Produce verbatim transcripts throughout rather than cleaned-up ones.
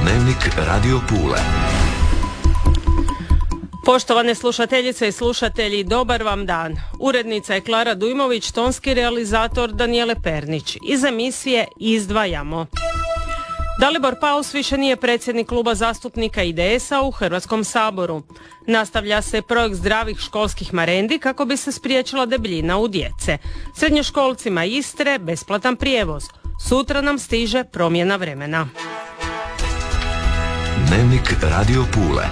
Dnevnik Radio Pule. Poštovane slušateljice i slušatelji, dobar vam dan. Urednica je Klara Dujmović, tonski realizator Danijele Pernić. Iz emisije Izdvajamo. Dalibor Paus više nije predsjednik kluba zastupnika I D S-a u Hrvatskom saboru. Nastavlja se projekt zdravih školskih marendi kako bi se spriječila debljina u djece. Srednjoškolcima Istre besplatan prijevoz. Sutra nam stiže promjena vremena. Dnevnik Radio Pule.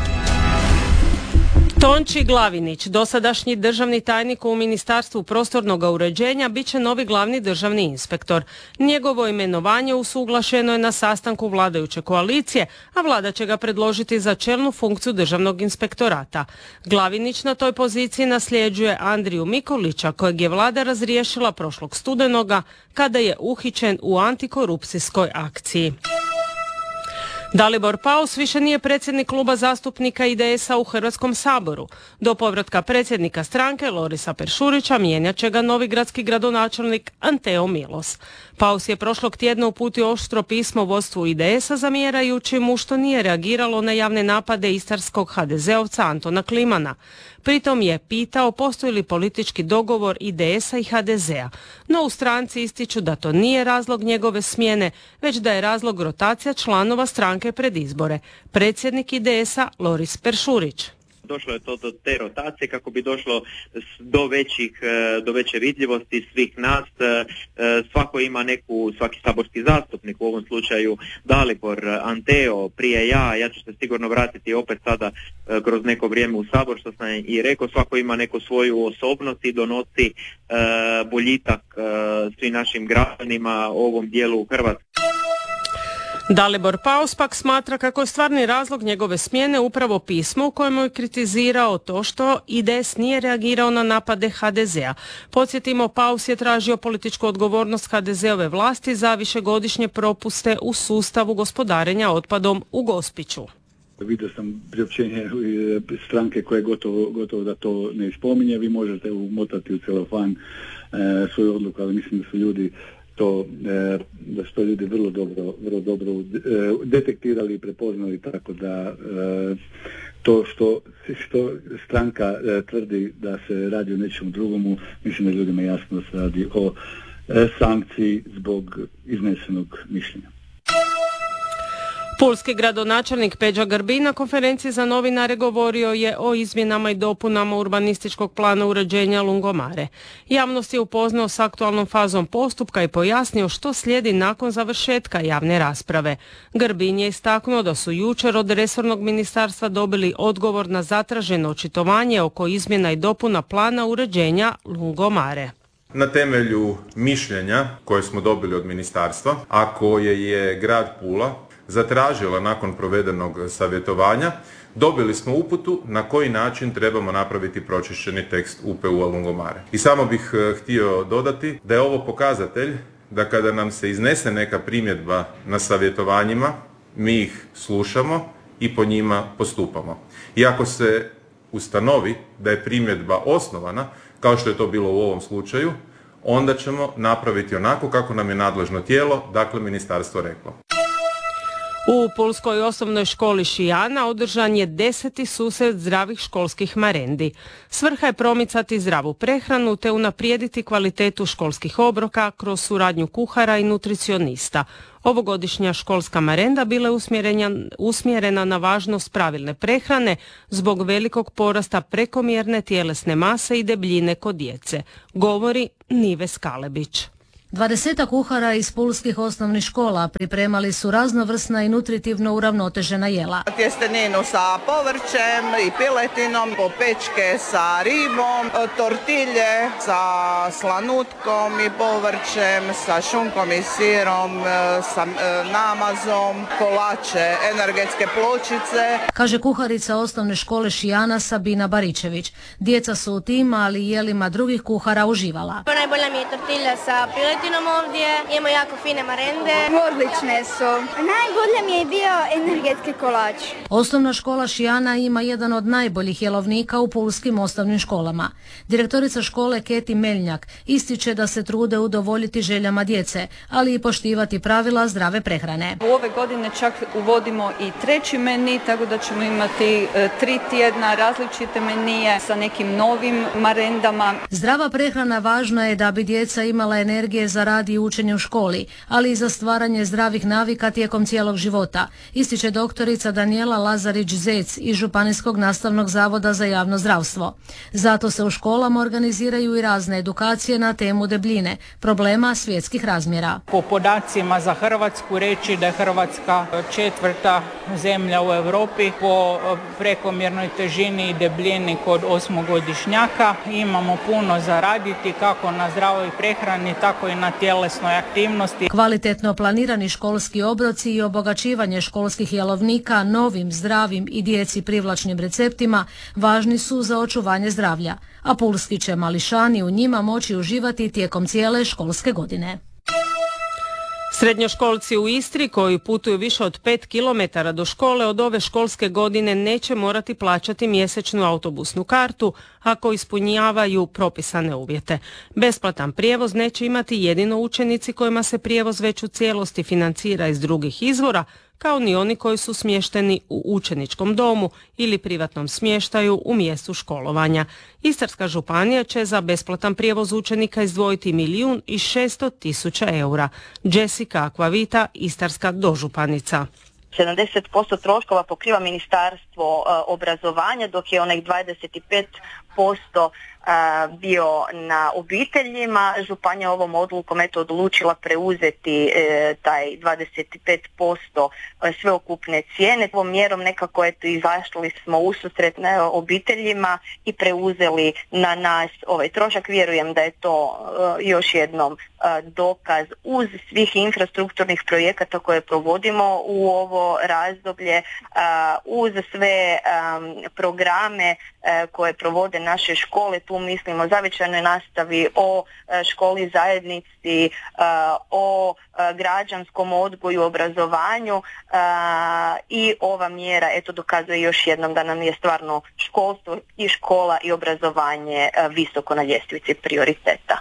Tonči Glavinić, dosadašnji državni tajnik u Ministarstvu prostornog uređenja, bit će novi glavni državni inspektor. Njegovo imenovanje usuglašeno je na sastanku vladajuće koalicije, a vlada će ga predložiti za čelnu funkciju državnog inspektorata. Glavinić na toj poziciji nasljeđuje Andriju Mikulića, kojeg je vlada razriješila prošlog studenoga kada je uhićen u antikorupcijskoj akciji. Dalibor Paus više nije predsjednik kluba zastupnika I D S-a u Hrvatskom saboru. Do povratka predsjednika stranke Lorisa Peršurića mijenjat će ga novi gradski gradonačelnik Anteo Milos. Paus je prošlog tjedna uputio oštro pismo vodstvu I D S-a zamjerajući mu što nije reagiralo na javne napade istarskog ha de zeovca Antona Klimana. Pritom je pitao postoji li politički dogovor I D S-a i ha de zea, no u stranci ističu da to nije razlog njegove smjene, već da je razlog rotacija članova stranke pred izbore. Predsjednik I D S-a Loris Peršurić. Došlo je to do te rotacije kako bi došlo do većih, do veće vidljivosti svih nas. Svako ima neku, svaki saborski zastupnik, u ovom slučaju Dalibor, Anteo, prije ja, ja ću se sigurno vratiti opet sada kroz neko vrijeme u sabor, što sam i rekao, svako ima neku svoju osobnost i donosi boljitak svim našim građanima u ovom dijelu Hrvatske. Dalibor Paus pak smatra kako je stvarni razlog njegove smjene upravo pismo u kojemu je kritizirao to što I D S nije reagirao na napade ha de zea. Podsjetimo, Paus je tražio političku odgovornost ha de zeove vlasti za višegodišnje propuste u sustavu gospodarenja otpadom u Gospiću. Vidio sam priopćenje stranke koje gotovo, gotovo da to ne spominje. Vi možete umotati u celofan e, svoju odluku, ali mislim da su ljudi to, e, da su to ljudi vrlo dobro, vrlo dobro e, detektirali i prepoznali, tako da e, to što, što stranka e, tvrdi da se radi o nečemu drugomu, mislim da ljudima jasno da se radi o e, sankciji zbog iznesenog mišljenja. Pulski gradonačelnik Peđa Grbin na konferenciji za novinare govorio je o izmjenama i dopunama urbanističkog plana uređenja Lungomare. Javnost je upoznao s aktualnom fazom postupka i pojasnio što slijedi nakon završetka javne rasprave. Grbin je istaknuo da su jučer od resornog ministarstva dobili odgovor na zatraženo očitovanje oko izmjena i dopuna plana uređenja Lungomare. Na temelju mišljenja koje smo dobili od ministarstva, a koje je grad Pula zatražila nakon provedenog savjetovanja, dobili smo uputu na koji način trebamo napraviti pročišćeni tekst U P U-a Lungomare. I samo bih e, htio dodati da je ovo pokazatelj da kada nam se iznese neka primjedba na savjetovanjima, mi ih slušamo i po njima postupamo. I ako se ustanovi da je primjedba osnovana, kao što je to bilo u ovom slučaju, onda ćemo napraviti onako kako nam je nadležno tijelo, dakle ministarstvo, reklo. U pulskoj osnovnoj školi Šijana održan je deseti susret zdravih školskih marendi. Svrha je promicati zdravu prehranu te unaprijediti kvalitetu školskih obroka kroz suradnju kuhara i nutricionista. Ovogodišnja školska marenda bila je usmjerena na važnost pravilne prehrane zbog velikog porasta prekomjerne tjelesne mase i debljine kod djece, govori Nive Skalebić. Dvadesetak kuhara iz pulskih osnovnih škola pripremali su raznovrsna i nutritivno uravnotežena jela. Tjesteninu sa povrćem i piletinom, popečke sa ribom, tortilje sa slanutkom i povrćem, sa šunkom i sirom, sa namazom, kolače, energetske pločice. Kaže kuharica osnovne škole Šijana Sabina Baričević. Djeca su u tim, ali i jelima drugih kuhara uživala. Najbolja mi je tortilja sa piletinom rutinom ovdje, imamo jako fine marende. Odlične su. Najbolje mi je bio energetski kolač. Osnovna škola Šijana ima jedan od najboljih jelovnika u pulskim osnovnim školama. Direktorica škole Keti Meljnjak ističe da se trude udovoljiti željama djece, ali i poštivati pravila zdrave prehrane. U ove godine čak uvodimo i treći meni, tako da ćemo imati e, tri tjedna različite menije sa nekim novim marendama. Zdrava prehrana važna je da bi djeca imala energije za rad i učenje u školi, ali i za stvaranje zdravih navika tijekom cijelog života, ističe doktorica Danijela Lazarić-Zec iz Županijskog nastavnog zavoda za javno zdravstvo. Zato se u školama organiziraju i razne edukacije na temu debljine, problema svjetskih razmjera. Po podacima za Hrvatsku reći da je Hrvatska četvrta zemlja u Europi po prekomjernoj težini i debljini kod osmogodišnjaka. Imamo puno za raditi kako na zdravoj prehrani, tako i na tjelesnoj aktivnosti. Kvalitetno planirani školski obroci i obogaćivanje školskih jelovnika novim, zdravim i djeci privlačnim receptima važni su za očuvanje zdravlja, a pulski će mališani u njima moći uživati tijekom cijele školske godine. Srednjoškolci u Istri koji putuju više od pet kilometara do škole od ove školske godine neće morati plaćati mjesečnu autobusnu kartu ako ispunjavaju propisane uvjete. Besplatan prijevoz neće imati jedino učenici kojima se prijevoz već u cijelosti financira iz drugih izvora, kao ni oni koji su smješteni u učeničkom domu ili privatnom smještaju u mjestu školovanja. Istarska županija će za besplatan prijevoz učenika izdvojiti milijun i šesto tisuća eura. Jessica Akvavita, istarska dožupanica. sedamdeset posto troškova pokriva Ministarstvo uh, obrazovanja, dok je onih dvadeset pet posto uh, bio na obiteljima. Županija ovom odlukom eto odlučila preuzeti uh, taj dvadeset pet posto sveukupne cijene. Ovom mjerom nekako eto izašli smo ususret obiteljima i preuzeli na nas ovaj trošak. Vjerujem da je to uh, još jednom uh, dokaz uz svih infrastrukturnih projekata koje provodimo u ovo razdoblje, uh, uz sve um, programe uh, koje provode naše škole. Tu mislimo o zavičajnoj nastavi, o školi zajednici, o građanskom odgoju, obrazovanju i ova mjera eto dokazuje još jednom da nam je stvarno školstvo i škola i obrazovanje visoko na ljestvici prioriteta.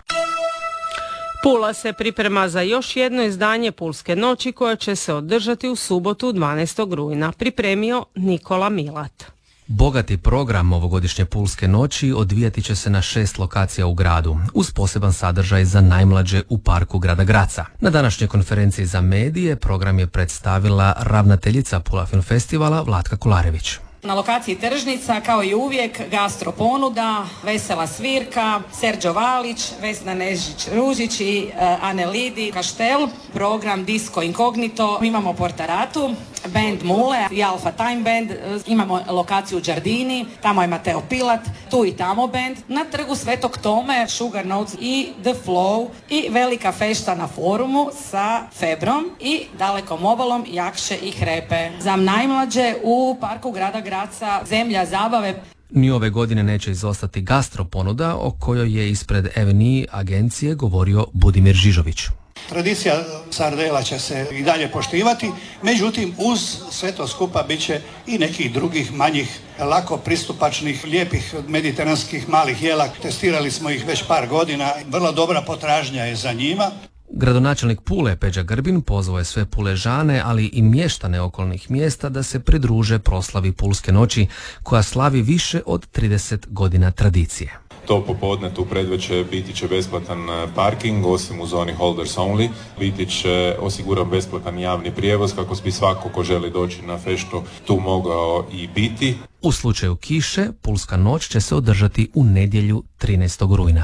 Pula se priprema za još jedno izdanje Pulske noći koja će se održati u subotu dvanaestog rujna. Pripremio Nikola Milat. Bogati program ovogodišnje Pulske noći odvijati će se na šest lokacija u gradu, uz poseban sadržaj za najmlađe u parku grada Graca. Na današnjoj konferenciji za medije program je predstavila ravnateljica Pula Film Festivala Vlatka Kolarević. Na lokaciji tržnica, kao i uvijek, gastro ponuda, vesela svirka, Serđo Valić, Vesna Nežić-Ružić i uh, Anelidi Kaštel, program Disco Incognito, imamo Portaratu, band Mule i Alpha Time Band, imamo lokaciju Đardini, tamo je Mateo Pilat, tu i tamo band, na trgu Svetog Tome, Sugar Notes i The Flow i velika fešta na forumu sa Febrom i dalekom obalom Jakše i Hrepe. Za najmlađe u parku grada Graca, zemlja zabave. Ni ove godine neće izostati gastro ponuda o kojoj je ispred Evni agencije govorio Budimir Žižović. Tradicija sardela će se i dalje poštivati, međutim uz sve to skupa bit će i nekih drugih manjih, lako pristupačnih, lijepih mediteranskih malih jela. Testirali smo ih već par godina, vrlo dobra potražnja je za njima. Gradonačelnik Pule Peđa Grbin pozvao je sve Puležane, ali i mještane okolnih mjesta da se pridruže proslavi Pulske noći, koja slavi više od trideset godina tradicije. To popodne tu predveče biti će besplatan parking, osim u zoni holders only. Biti će osiguran besplatan javni prijevoz kako bi svako ko želi doći na feštu tu mogao i biti. U slučaju kiše, Pulska noć će se održati u nedjelju trinaestog rujna.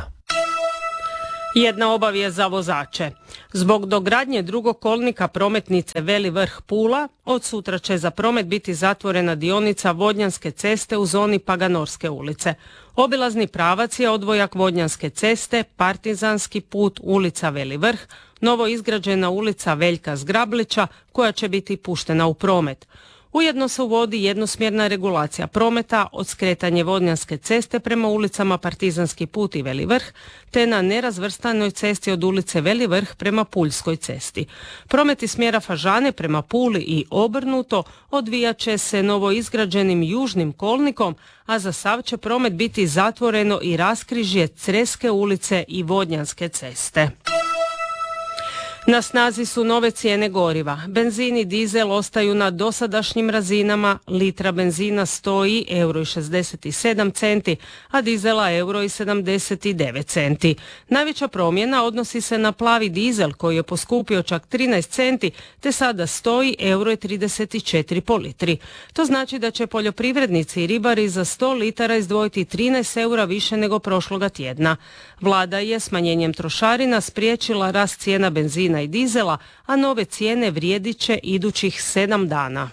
Jedna obavijest za vozače. Zbog dogradnje drugog kolnika prometnice Veli Vrh Pula, od sutra će za promet biti zatvorena dionica Vodnjanske ceste u zoni Paganorske ulice. Obilazni pravac je odvojak Vodnjanske ceste, Partizanski put, ulica Veli Vrh, novo izgrađena ulica Veljka Zgrablića koja će biti puštena u promet. Ujedno se uvodi jednosmjerna regulacija prometa od skretanje Vodnjanske ceste prema ulicama Partizanski put i Veli Vrh, te na nerazvrstanoj cesti od ulice Veli Vrh prema Puljskoj cesti. Promet iz smjera Fažane prema Puli i obrnuto odvijat će se novoizgrađenim južnim kolnikom, a za sav će promet biti zatvoreno i raskrižje Creske ulice i Vodnjanske ceste. Na snazi su nove cijene goriva. Benzin i dizel ostaju na dosadašnjim razinama, litra benzina stoji euro i šezdeset sedam centi, a dizela euro i sedamdeset devet centi. Najveća promjena odnosi se na plavi dizel koji je poskupio čak trinaest centi, te sada stoji euro i trideset četiri po litri. To znači da će poljoprivrednici i ribari za sto litara izdvojiti trinaest eura više nego prošloga tjedna. Vlada je smanjenjem trošarina spriječila rast cijena benzina i dizela, a nove cijene vrijedit će idućih sedam dana.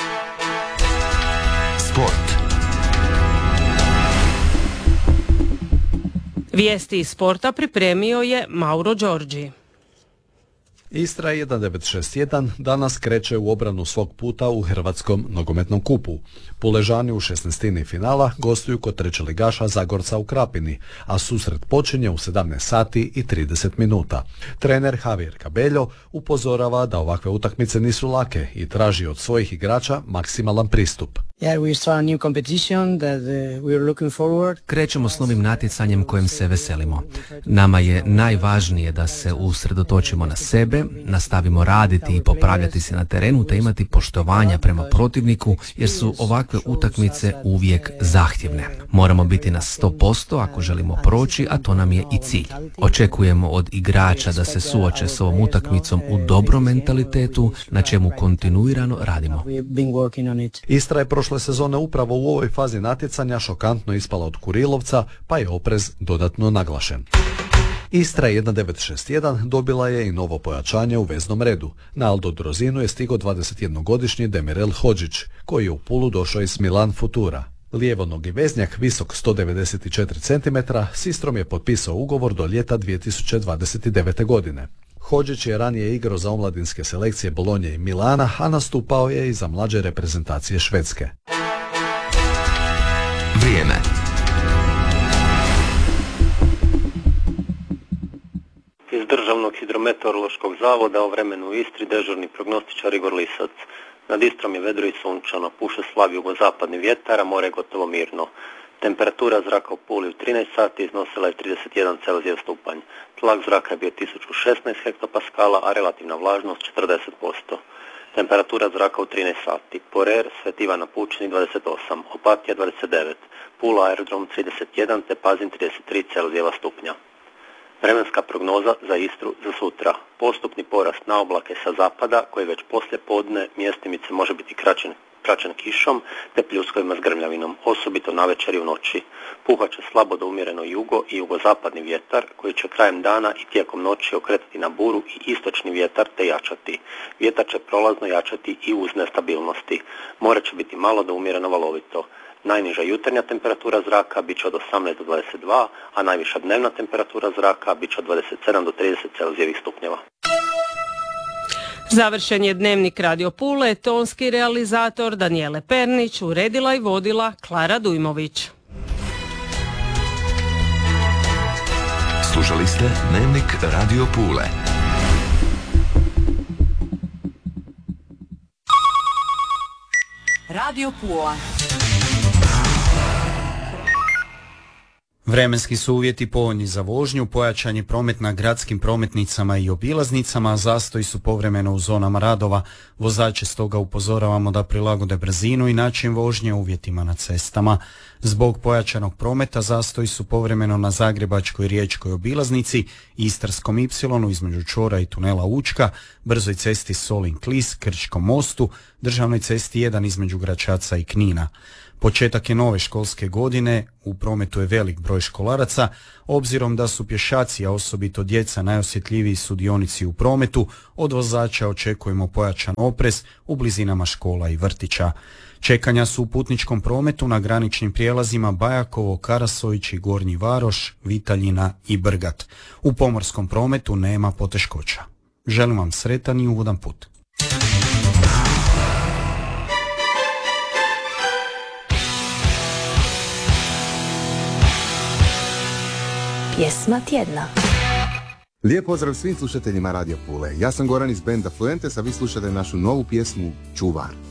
Sport. Vijesti iz sporta pripremio je Mauro Đorđi. Istra jedan devet šest jedan danas kreće u obranu svog puta u Hrvatskom nogometnom kupu. Puležani u šesnaestini finala gostuju kod trećeligaša Zagorca u Krapini, a susret počinje u sedamnaest sati i trideset minuta. Trener Javier Cabello upozorava da ovakve utakmice nisu lake i traži od svojih igrača maksimalan pristup. Krećemo s novim natjecanjem kojem se veselimo. Nama je najvažnije da se usredotočimo na sebe, nastavimo raditi i popravljati se na terenu te imati poštovanja prema protivniku jer su ovakve utakmice uvijek zahtjevne. Moramo biti na sto posto ako želimo proći, a to nam je i cilj. Očekujemo od igrača da se suoče s ovom utakmicom u dobrom mentalitetu na čemu kontinuirano radimo. Istra je prošle sezone upravo u ovoj fazi natjecanja šokantno ispala od Kurilovca, pa je oprez dodatno naglašen. Istra jedan devet šest jedan dobila je i novo pojačanje u veznom redu. Na Aldo Drozinu je stigao dvadesetjednogodišnji Demirel Hodžić, koji je u Pulu došao iz Milan Futura. Lijevonogi veznjak, visok sto devedeset četiri centimetra, s Istrom je potpisao ugovor do ljeta dvije tisuće dvadeset devete. godine. Hodžić je ranije igrao za omladinske selekcije Bolonje i Milana, a nastupao je i za mlađe reprezentacije Švedske. Vrijeme. Iz Državnog hidrometeorološkog zavoda o vremenu u Istri dežurni prognostičar Igor Lisac. Nad Istrom je vedro i sunčano, puše slab jugozapadni vjetar, a more je gotovo mirno. Temperatura zraka u Puli u trinaest sati iznosila je trideset jedan Celzijev stupanj. Tlak zraka je bio tisuću šesnaest hektopaskala, a relativna vlažnost četrdeset posto. Temperatura zraka u trinaest sati. Porer, Svet Ivan na Pučini dvadeset osam, Opatija dvadeset devet, Pula aerodrom trideset jedan te Pazin trideset tri Celzijeva stupnja. Vremenska prognoza za Istru za sutra. Postupni porast na oblake sa zapada, koji već poslije podne mjestimice može biti kraćen, praćen kišom te pljuskovima s grmljavinom, osobito navečer i u noći. Puhat će slabo do umjereno jugo i jugozapadni vjetar, koji će krajem dana i tijekom noći okretati na buru i istočni vjetar te jačati. Vjetar će prolazno jačati i uz nestabilnosti. More će biti malo do umjereno valovito. Najniža jutarnja temperatura zraka bit će od osamnaest do dvadeset dva, a najviša dnevna temperatura zraka bit će od dvadeset sedam do trideset Celzijevih stupnjeva. Završen je dnevnik Radio Pule, tonski realizator Danijele Pernić, uredila i vodila Klara Dujmović. Slušali ste dnevnik Radio Pule. Radio Pula. Vremenski su uvjeti povoljni za vožnju, pojačan je promet na gradskim prometnicama i obilaznicama, a zastoji su povremeno u zonama radova. Vozače stoga upozoravamo da prilagode brzinu i način vožnje uvjetima na cestama. Zbog pojačanog prometa zastoji su povremeno na Zagrebačkoj i Riječkoj obilaznici, Istarskom ipsilonu između čvora i tunela Učka, brzoj cesti Solin-Klis, Krčkom mostu, državnoj cesti jedan između Gračaca i Knina. Početak je nove školske godine, u prometu je velik broj školaraca, obzirom da su pješaci, a osobito djeca, najosjetljiviji sudionici u prometu, od vozača očekujemo pojačan oprez u blizinama škola i vrtića. Čekanja su u putničkom prometu na graničnim prijelazima Bajakovo, Karasović i Gornji Varoš, Vitaljina i Brgat. U pomorskom prometu nema poteškoća. Želim vam sretan i ugodan put. Pjesma tjedna. Lijep pozdrav svim slušateljima Radio Pule. Ja sam Goran iz benda Fuentes, a vi slušate našu novu pjesmu Čuvar.